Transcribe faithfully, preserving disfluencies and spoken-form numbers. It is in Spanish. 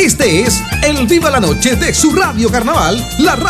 Este es el Viva la Noche de su Radio Carnaval, la radio